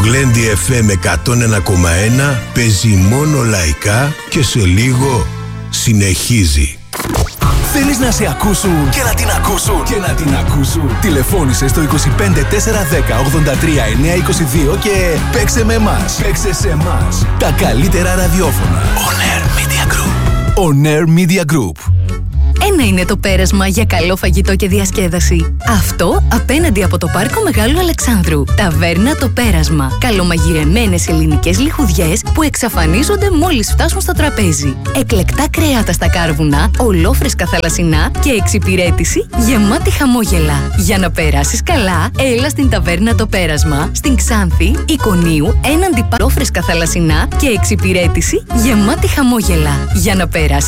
Γλέντι FM 101,1 παίζει μόνο λαϊκά και σε λίγο συνεχίζει. Θέλεις να σε ακούσουν και να την ακούσουν και να την ακούσουν? Τηλεφώνησε στο 25410 83 922 και παίξε με εμάς. Παίξε σε εμάς. Τα καλύτερα ραδιόφωνα. On Air Media Group. On Air Media Group. Ένα είναι το πέρασμα για καλό φαγητό και διασκέδαση. Αυτό απέναντι από το Πάρκο Μεγάλου Αλεξάνδρου. Ταβέρνα Το Πέρασμα. Καλομαγειρεμένες ελληνικές λιχουδιές που εξαφανίζονται μόλις φτάσουν στο τραπέζι. Εκλεκτά κρέατα στα κάρβουνα, ολόφρεσκα θαλασσινά και εξυπηρέτηση γεμάτη χαμόγελα. Για να περάσεις καλά, έλα στην Ταβέρνα Το Πέρασμα, στην Ξάνθη, Ικονίου, έναντι ολόφρεσκα θαλασσινά και εξυπηρέτηση γεμάτη χαμόγελα. Για να περάσεις